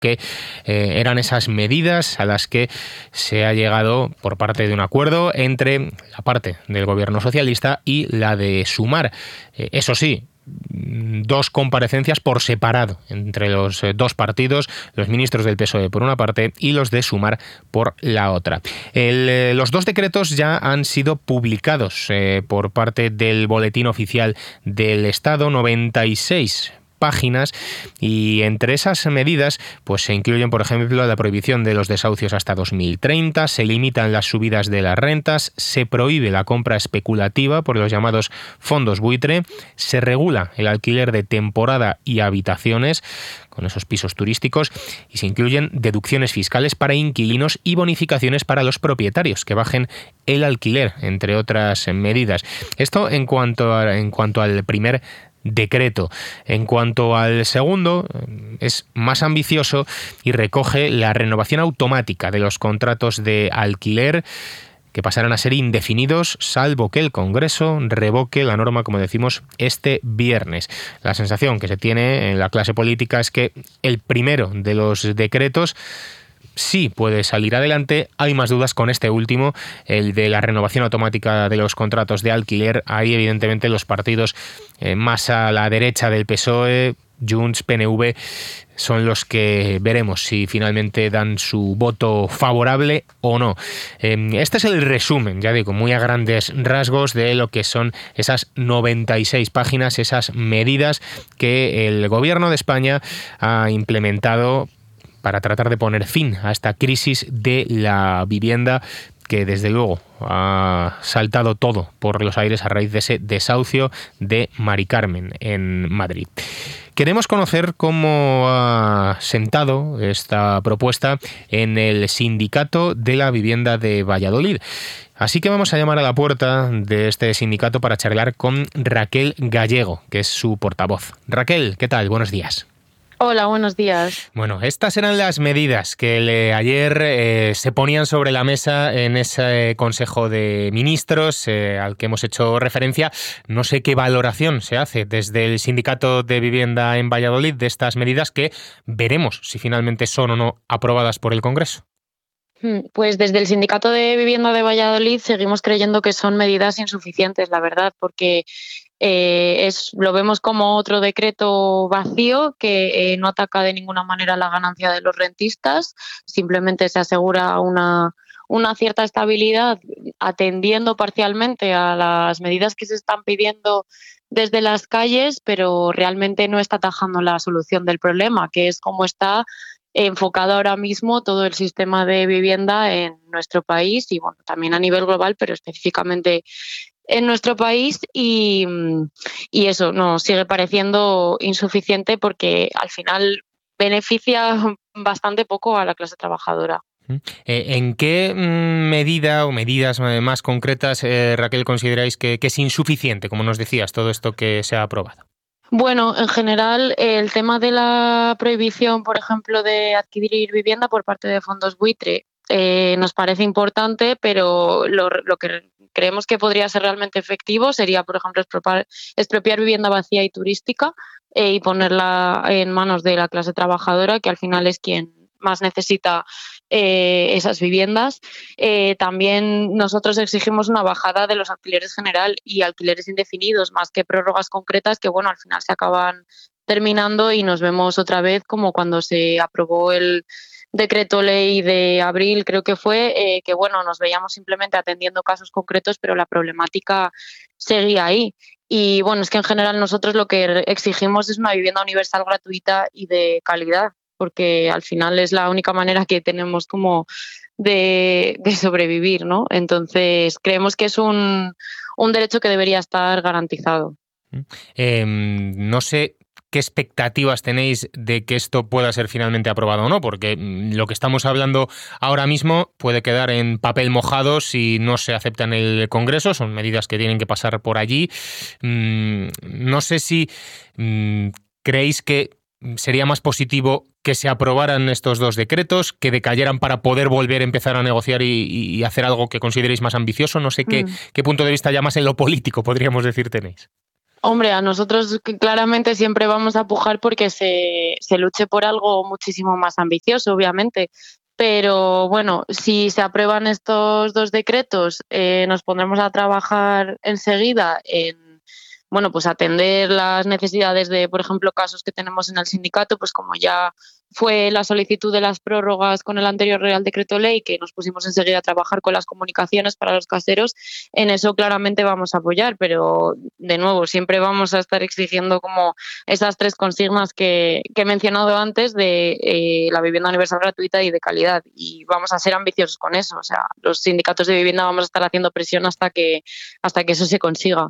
que eran esas medidas a las que se ha llegado por parte de un acuerdo entre la parte del gobierno socialista y la de Sumar. Eso sí, dos comparecencias por separado entre los dos partidos, los ministros del PSOE por una parte y los de Sumar por la otra. Los dos decretos ya han sido publicados por parte del Boletín Oficial del Estado, 96 páginas, y entre esas medidas pues se incluyen, por ejemplo, la prohibición de los desahucios hasta 2030, se limitan las subidas de las rentas, se prohíbe la compra especulativa por los llamados fondos buitre, se regula el alquiler de temporada y habitaciones con esos pisos turísticos, y se incluyen deducciones fiscales para inquilinos y bonificaciones para los propietarios que bajen el alquiler, entre otras medidas. Esto en cuanto al primer decreto. En cuanto al segundo, es más ambicioso y recoge la renovación automática de los contratos de alquiler, que pasarán a ser indefinidos salvo que el Congreso revoque la norma, como decimos, este viernes. La sensación que se tiene en la clase política es que el primero de los decretos sí puede salir adelante. Hay más dudas con este último, el de la renovación automática de los contratos de alquiler. Ahí, evidentemente, los partidos más a la derecha del PSOE, Junts, PNV, son los que veremos si finalmente dan su voto favorable o no. Este es el resumen, ya digo, muy a grandes rasgos de lo que son esas 96 páginas, esas medidas que el Gobierno de España ha implementado para tratar de poner fin a esta crisis de la vivienda, que desde luego ha saltado todo por los aires a raíz de ese desahucio de Mari Carmen en Madrid. Queremos conocer cómo ha sentado esta propuesta en el Sindicato de la Vivienda de Valladolid. Así que vamos a llamar a la puerta de este sindicato para charlar con Raquel Gallego, que es su portavoz. Raquel, ¿qué tal? Buenos días. Hola, buenos días. Bueno, estas eran las medidas que ayer se ponían sobre la mesa en ese Consejo de Ministros al que hemos hecho referencia. No sé qué valoración se hace desde el Sindicato de Vivienda en Valladolid de estas medidas, que veremos si finalmente son o no aprobadas por el Congreso. Pues desde el Sindicato de Vivienda de Valladolid seguimos creyendo que son medidas insuficientes, la verdad, porque lo vemos como otro decreto vacío que no ataca de ninguna manera la ganancia de los rentistas, simplemente se asegura una cierta estabilidad atendiendo parcialmente a las medidas que se están pidiendo desde las calles, pero realmente no está atajando la solución del problema, que es cómo está enfocado ahora mismo todo el sistema de vivienda en nuestro país y bueno, también a nivel global, pero específicamente en nuestro país, y eso nos sigue pareciendo insuficiente porque al final beneficia bastante poco a la clase trabajadora. ¿En qué medida o medidas más concretas, Raquel, consideráis que es insuficiente, como nos decías, todo esto que se ha aprobado? Bueno, en general, el tema de la prohibición, por ejemplo, de adquirir vivienda por parte de fondos buitre nos parece importante, pero lo que creemos que podría ser realmente efectivo sería, por ejemplo, expropiar vivienda vacía y turística y ponerla en manos de la clase trabajadora, que al final es quien más necesita esas viviendas. También nosotros exigimos una bajada de los alquileres general y alquileres indefinidos, más que prórrogas concretas que, bueno, al final se acaban terminando y nos vemos otra vez como cuando se aprobó el decreto ley de abril, creo que fue, que bueno, nos veíamos simplemente atendiendo casos concretos, pero la problemática seguía ahí. Y bueno, es que en general nosotros lo que exigimos es una vivienda universal, gratuita y de calidad, porque al final es la única manera que tenemos como de sobrevivir, ¿no? Entonces creemos que es un derecho que debería estar garantizado. No sé qué expectativas tenéis de que esto pueda ser finalmente aprobado o no, porque lo que estamos hablando ahora mismo puede quedar en papel mojado si no se acepta en el Congreso. Son medidas que tienen que pasar por allí. No sé si creéis que sería más positivo que se aprobaran estos dos decretos, que decayeran para poder volver a empezar a negociar y hacer algo que consideréis más ambicioso. No sé qué punto de vista ya más en lo político, podríamos decir, tenéis. Hombre, a nosotros claramente siempre vamos a pujar porque se luche por algo muchísimo más ambicioso, obviamente. Pero bueno, si se aprueban estos dos decretos, nos pondremos a trabajar enseguida en, bueno, pues atender las necesidades de, por ejemplo, casos que tenemos en el sindicato, pues como ya fue la solicitud de las prórrogas con el anterior Real Decreto Ley, que nos pusimos enseguida a trabajar con las comunicaciones para los caseros, en eso claramente vamos a apoyar, pero de nuevo, siempre vamos a estar exigiendo como esas tres consignas que he mencionado antes de la vivienda universal gratuita y de calidad, y vamos a ser ambiciosos con eso. O sea, los sindicatos de vivienda vamos a estar haciendo presión hasta que eso se consiga.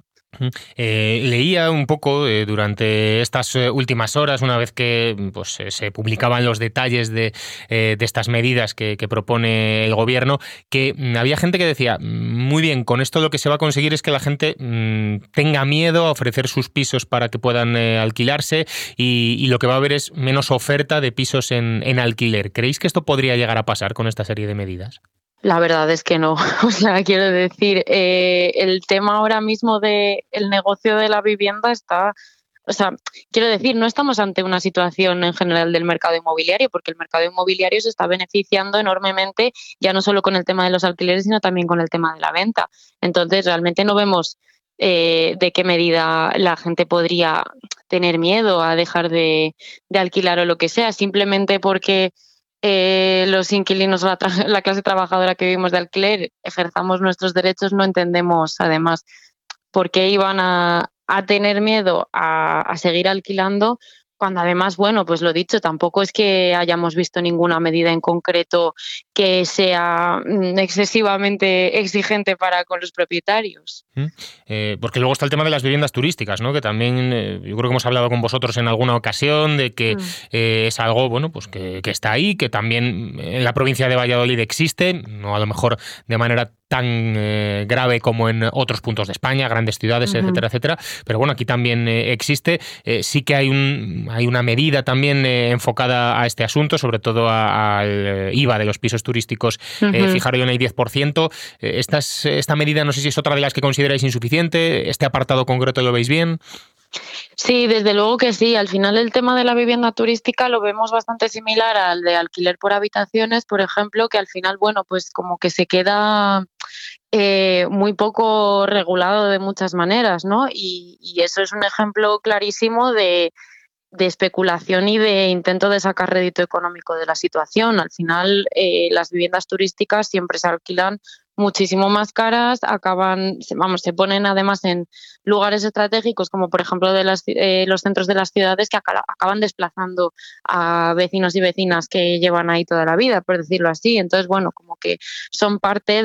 Leía un poco durante estas últimas horas, una vez que pues, se publicaban los detalles de estas medidas que propone el gobierno, que había gente que decía, muy bien, con esto lo que se va a conseguir es que la gente tenga miedo a ofrecer sus pisos para que puedan alquilarse y lo que va a haber es menos oferta de pisos en alquiler. ¿Creéis que esto podría llegar a pasar con esta serie de medidas? La verdad es que no. O sea, quiero decir, el tema ahora mismo del negocio de la vivienda está, o sea, quiero decir, no estamos ante una situación en general del mercado inmobiliario, porque el mercado inmobiliario se está beneficiando enormemente, ya no solo con el tema de los alquileres, sino también con el tema de la venta. Entonces, realmente no vemos de qué medida la gente podría tener miedo a dejar de alquilar o lo que sea, simplemente porque los inquilinos o la clase trabajadora que vivimos de alquiler ejerzamos nuestros derechos, no entendemos además por qué iban a tener miedo a seguir alquilando cuando además, bueno, pues lo dicho, tampoco es que hayamos visto ninguna medida en concreto que sea excesivamente exigente para con los propietarios. Porque luego está el tema de las viviendas turísticas, ¿no? Que también yo creo que hemos hablado con vosotros en alguna ocasión de que es algo, bueno, pues que está ahí, que también en la provincia de Valladolid existe, no a lo mejor de manera tan grave como en otros puntos de España, grandes ciudades, etcétera, etcétera. Pero bueno, aquí también existe. Sí que hay una medida también enfocada a este asunto, sobre todo al IVA de los pisos turísticos, fijarlo en el 10%. Esta medida no sé si es otra de las que consideráis insuficiente. ¿Este apartado concreto lo veis bien? Sí, desde luego que sí. Al final el tema de la vivienda turística lo vemos bastante similar al de alquiler por habitaciones, por ejemplo, que al final, bueno, pues como que se queda muy poco regulado de muchas maneras, ¿no? Y eso es un ejemplo clarísimo de especulación y de intento de sacar rédito económico de la situación. Al final, las viviendas turísticas siempre se alquilan muchísimo más caras, se ponen además en lugares estratégicos como por ejemplo los centros de las ciudades que acaban desplazando a vecinos y vecinas que llevan ahí toda la vida, por decirlo así. Entonces, bueno, como que son parte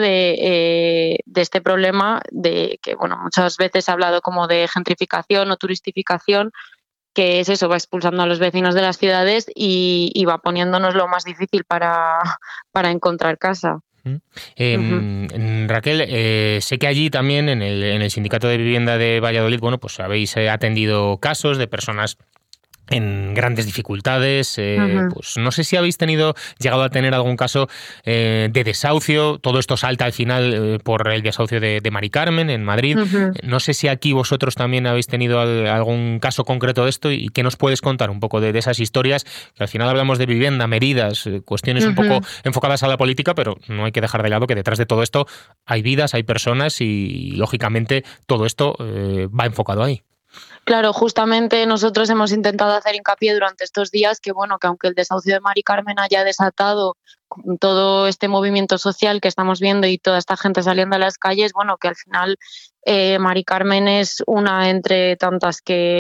de este problema de que, bueno, muchas veces se ha hablado como de gentrificación o turistificación, que es eso, va expulsando a los vecinos de las ciudades y va poniéndonos lo más difícil para encontrar casa. Raquel, sé que allí también en el Sindicato de Vivienda de Valladolid, bueno, pues habéis atendido casos de personas en grandes dificultades, pues no sé si habéis llegado a tener algún caso de desahucio. Todo esto salta al final por el desahucio de Mari Carmen en Madrid. No sé si aquí vosotros también habéis tenido algún caso concreto de esto y qué nos puedes contar un poco de esas historias, que al final hablamos de vivienda, medidas, cuestiones un poco enfocadas a la política, pero no hay que dejar de lado que detrás de todo esto hay vidas, hay personas y lógicamente todo esto va enfocado ahí. Claro, justamente nosotros hemos intentado hacer hincapié durante estos días que, bueno, que aunque el desahucio de Mari Carmen haya desatado todo este movimiento social que estamos viendo y toda esta gente saliendo a las calles, bueno, que al final Mari Carmen es una entre tantas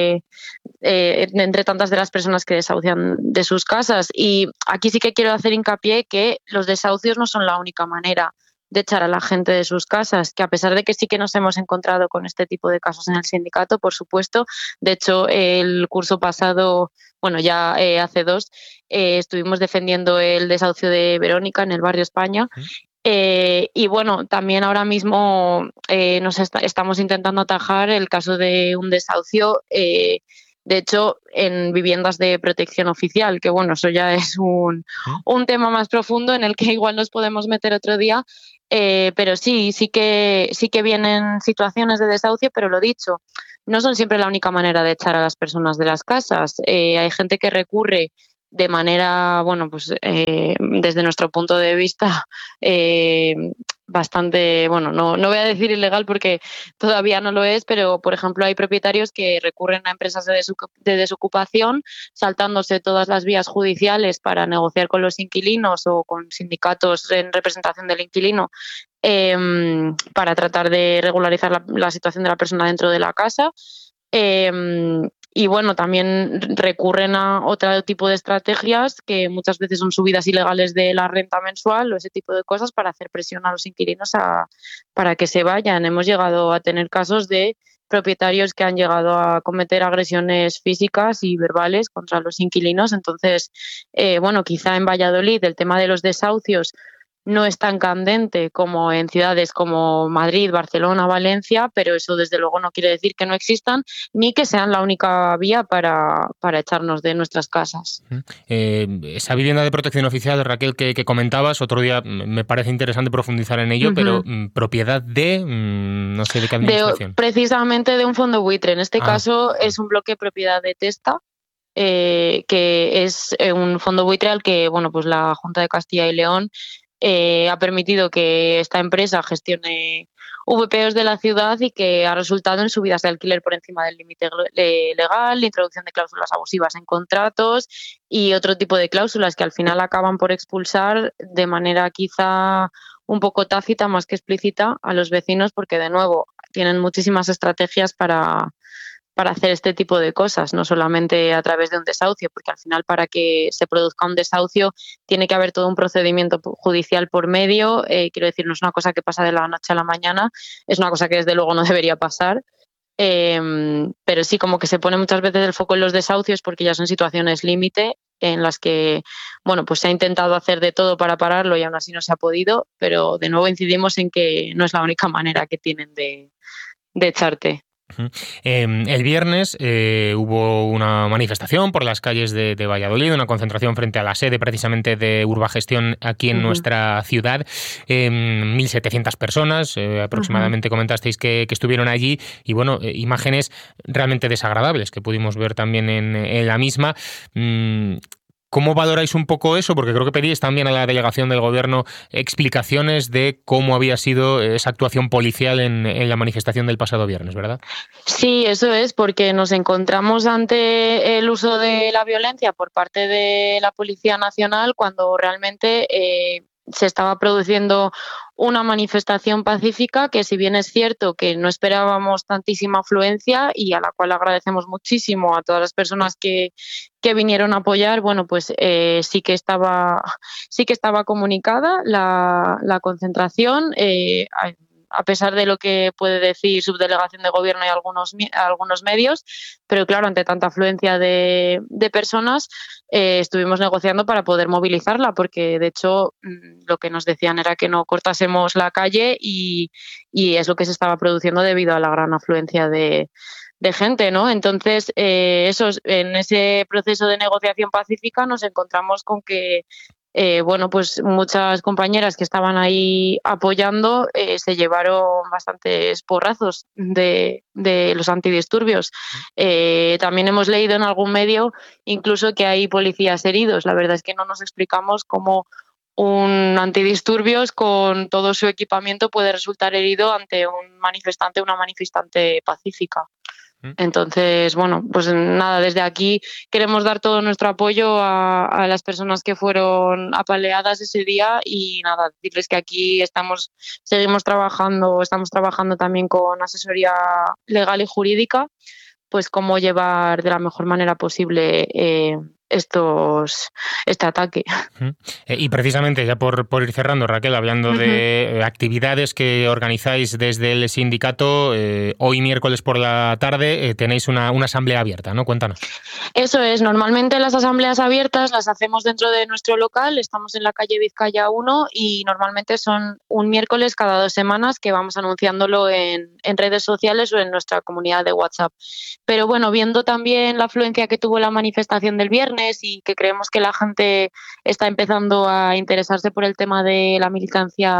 entre tantas de las personas que desahucian de sus casas. Y aquí sí que quiero hacer hincapié que los desahucios no son la única manera de echar a la gente de sus casas, que a pesar de que sí que nos hemos encontrado con este tipo de casos en el sindicato, por supuesto. De hecho, el curso pasado, bueno, ya hace 2, estuvimos defendiendo el desahucio de Verónica en el barrio España. Y bueno, también ahora mismo estamos intentando atajar el caso de un desahucio, de hecho, en viviendas de protección oficial, que bueno, eso ya es un tema más profundo en el que igual nos podemos meter otro día. Pero sí que vienen situaciones de desahucio, pero lo dicho, no son siempre la única manera de echar a las personas de las casas. Hay gente que recurre de manera, bueno, pues desde nuestro punto de vista, bastante, bueno, no voy a decir ilegal porque todavía no lo es, pero por ejemplo hay propietarios que recurren a empresas de desocupación, saltándose todas las vías judiciales para negociar con los inquilinos o con sindicatos en representación del inquilino, para tratar de regularizar la situación de la persona dentro de la casa. Y bueno, también recurren a otro tipo de estrategias que muchas veces son subidas ilegales de la renta mensual o ese tipo de cosas para hacer presión a los inquilinos para que se vayan. Hemos llegado a tener casos de propietarios que han llegado a cometer agresiones físicas y verbales contra los inquilinos. Entonces, bueno, quizá en Valladolid el tema de los desahucios no es tan candente como en ciudades como Madrid, Barcelona, Valencia, pero eso desde luego no quiere decir que no existan ni que sean la única vía para echarnos de nuestras casas. Esa vivienda de protección oficial, Raquel, que comentabas, otro día me parece interesante profundizar en ello, pero propiedad de, no sé de qué administración. Precisamente de un fondo buitre. En este caso es un bloque propiedad de Testa, que es un fondo buitre al que, bueno, pues la Junta de Castilla y León ha permitido que esta empresa gestione VPOs de la ciudad y que ha resultado en subidas de alquiler por encima del límite legal, la introducción de cláusulas abusivas en contratos y otro tipo de cláusulas que al final acaban por expulsar de manera quizá un poco tácita más que explícita a los vecinos, porque de nuevo tienen muchísimas estrategias para hacer este tipo de cosas, no solamente a través de un desahucio, porque al final para que se produzca un desahucio tiene que haber todo un procedimiento judicial por medio. Quiero decir, no es una cosa que pasa de la noche a la mañana, es una cosa que desde luego no debería pasar. Pero sí, como que se pone muchas veces el foco en los desahucios porque ya son situaciones límite en las que, bueno, pues se ha intentado hacer de todo para pararlo y aún así no se ha podido, pero de nuevo incidimos en que no es la única manera que tienen de echarte. El viernes hubo una manifestación por las calles de Valladolid, una concentración frente a la sede precisamente de Urbagestión aquí en nuestra ciudad. 1.700 personas aproximadamente comentasteis que estuvieron allí y bueno, imágenes realmente desagradables que pudimos ver también en la misma. ¿Cómo valoráis un poco eso? Porque creo que pedís también a la delegación del Gobierno explicaciones de cómo había sido esa actuación policial en la manifestación del pasado viernes, ¿verdad? Sí, eso es, porque nos encontramos ante el uso de la violencia por parte de la Policía Nacional cuando realmente se estaba produciendo una manifestación pacífica que, si bien es cierto que no esperábamos tantísima afluencia y a la cual agradecemos muchísimo a todas las personas que vinieron a apoyar, bueno, pues sí que estaba comunicada la concentración. A pesar de lo que puede decir subdelegación de gobierno y algunos medios, pero claro, ante tanta afluencia de personas, estuvimos negociando para poder movilizarla, porque de hecho lo que nos decían era que no cortásemos la calle y es lo que se estaba produciendo debido a la gran afluencia de gente, ¿no? Entonces, en ese proceso de negociación pacífica nos encontramos con que bueno, pues muchas compañeras que estaban ahí apoyando se llevaron bastantes porrazos de los antidisturbios. También hemos leído en algún medio incluso que hay policías heridos. La verdad es que no nos explicamos cómo un antidisturbios con todo su equipamiento puede resultar herido ante una manifestante pacífica. Entonces, bueno, pues nada, desde aquí queremos dar todo nuestro apoyo a las personas que fueron apaleadas ese día y nada, decirles que aquí estamos trabajando también con asesoría legal y jurídica, pues cómo llevar de la mejor manera posible este ataque. Y precisamente, ya por ir cerrando, Raquel, hablando de actividades que organizáis desde el sindicato, hoy miércoles por la tarde tenéis una asamblea abierta, ¿no? Cuéntanos. Eso es, normalmente las asambleas abiertas las hacemos dentro de nuestro local, estamos en la calle Vizcaya 1 y normalmente son un miércoles cada 2 semanas que vamos anunciándolo en redes sociales o en nuestra comunidad de WhatsApp. Pero bueno, viendo también la afluencia que tuvo la manifestación del viernes y que creemos que la gente está empezando a interesarse por el tema de la militancia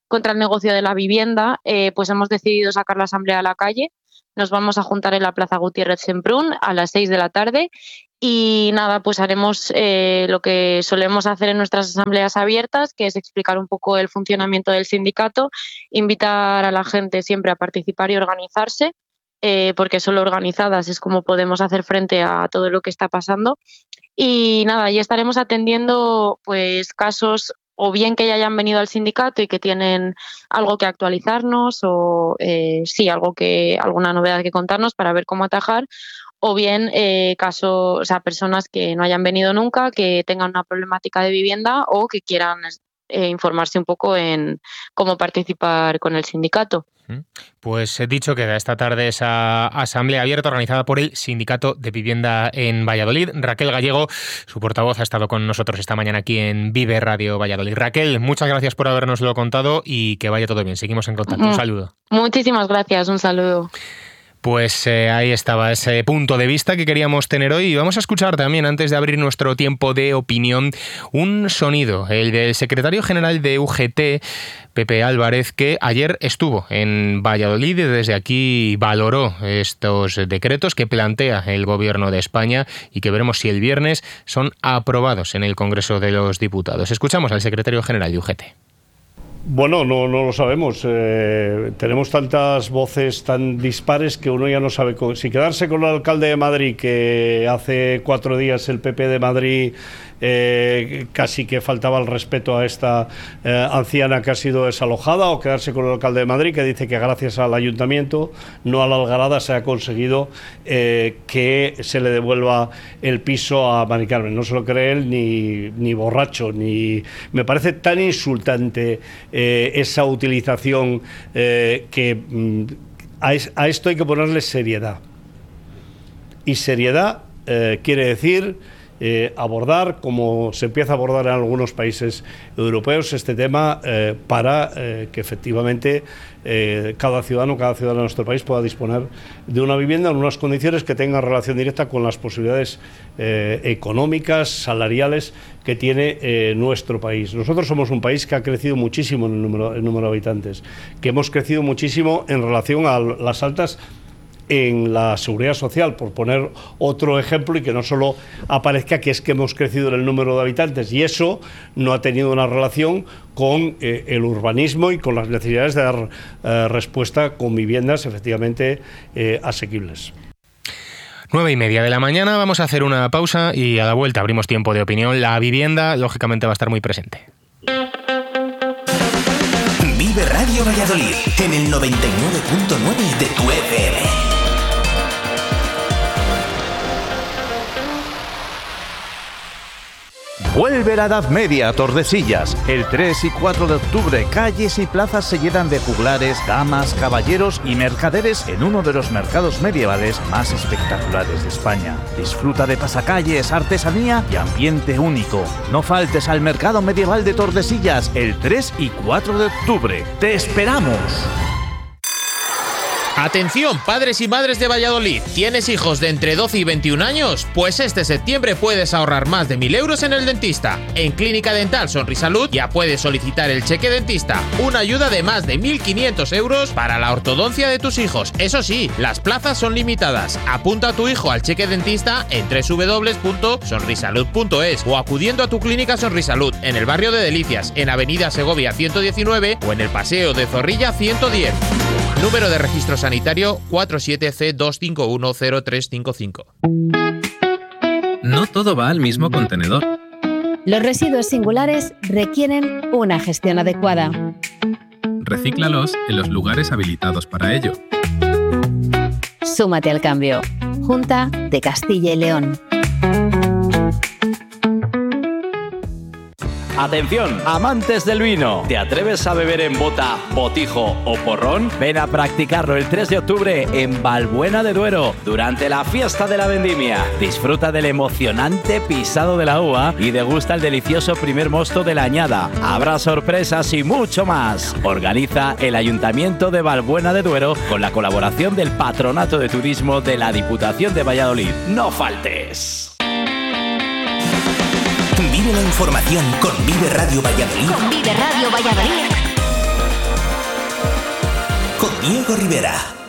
contra el negocio de la vivienda, pues hemos decidido sacar la asamblea a la calle. Nos vamos a juntar en la Plaza Gutiérrez Semprún a las 6 de la tarde y nada, pues haremos lo que solemos hacer en nuestras asambleas abiertas, que es explicar un poco el funcionamiento del sindicato, invitar a la gente siempre a participar y organizarse, porque solo organizadas es como podemos hacer frente a todo lo que está pasando. Y nada, ya estaremos atendiendo pues casos o bien que ya hayan venido al sindicato y que tienen algo que actualizarnos o alguna novedad que contarnos para ver cómo atajar, o bien casos, o sea, personas que no hayan venido nunca, que tengan una problemática de vivienda o que quieran informarse un poco en cómo participar con el sindicato. Pues he dicho que esta tarde esa asamblea abierta organizada por el Sindicato de Vivienda en Valladolid. Raquel Gallego, su portavoz, ha estado con nosotros esta mañana aquí en Vive Radio Valladolid. Raquel, muchas gracias por habernoslo contado y que vaya todo bien. Seguimos en contacto. Un saludo. Muchísimas gracias. Un saludo. Pues ahí estaba ese punto de vista que queríamos tener hoy. Y vamos a escuchar también, antes de abrir nuestro tiempo de opinión, un sonido, el del secretario general de UGT, Pepe Álvarez, que ayer estuvo en Valladolid y desde aquí valoró estos decretos que plantea el Gobierno de España y que veremos si el viernes son aprobados en el Congreso de los Diputados. Escuchamos al secretario general de UGT. Bueno, no lo sabemos. Tenemos tantas voces tan dispares que uno ya no sabe si quedarse con el alcalde de Madrid, que hace 4 días el PP de Madrid casi que faltaba el respeto a esta anciana que ha sido desalojada, o quedarse con el alcalde de Madrid, que dice que gracias al ayuntamiento, no a la algarada, se ha conseguido que se le devuelva el piso a Mari Carmen. No se lo cree él ni borracho, ni me parece tan insultante esa utilización que a esto hay que ponerle seriedad. Y seriedad quiere decir abordar, como se empieza a abordar en algunos países europeos, este tema para que efectivamente cada ciudadano de nuestro país pueda disponer de una vivienda en unas condiciones que tengan relación directa con las posibilidades económicas, salariales que tiene nuestro país. Nosotros somos un país que ha crecido muchísimo en el número de habitantes, que hemos crecido muchísimo en relación a las altas en la seguridad social, por poner otro ejemplo, y que no solo aparezca que es que hemos crecido en el número de habitantes, y eso no ha tenido una relación con el urbanismo y con las necesidades de dar respuesta con viviendas efectivamente asequibles. 9:30 de la mañana, vamos a hacer una pausa y a la vuelta abrimos tiempo de opinión. La vivienda, lógicamente, va a estar muy presente. Vive Radio Valladolid en el 99.9 de tu FM. Vuelve la Edad Media a Tordesillas. El 3 y 4 de octubre, calles y plazas se llenan de juglares, damas, caballeros y mercaderes en uno de los mercados medievales más espectaculares de España. Disfruta de pasacalles, artesanía y ambiente único. No faltes al mercado medieval de Tordesillas el 3 y 4 de octubre. ¡Te esperamos! Atención, padres y madres de Valladolid, ¿tienes hijos de entre 12 y 21 años? Pues este septiembre puedes ahorrar más de 1.000 euros en el dentista. En Clínica Dental Sonrisalud ya puedes solicitar el cheque dentista, una ayuda de más de 1.500 euros para la ortodoncia de tus hijos. Eso sí, las plazas son limitadas. Apunta a tu hijo al cheque dentista en www.sonrisalud.es o acudiendo a tu clínica Sonrisalud en el barrio de Delicias, en Avenida Segovia 119 o en el Paseo de Zorrilla 110. Número de registro sanitario 47C2510355. No todo va al mismo contenedor. Los residuos singulares requieren una gestión adecuada. Recíclalos en los lugares habilitados para ello. Súmate al cambio. Junta de Castilla y León. Atención, amantes del vino. ¿Te atreves a beber en bota, botijo o porrón? Ven a practicarlo el 3 de octubre en Valbuena de Duero durante la fiesta de la vendimia. Disfruta del emocionante pisado de la uva y degusta el delicioso primer mosto de la añada. Habrá sorpresas y mucho más. Organiza el Ayuntamiento de Valbuena de Duero con la colaboración del Patronato de Turismo de la Diputación de Valladolid. ¡No faltes! Vive la información con Vive Radio Valladolid. Con Vive Radio Valladolid. con Diego Rivera.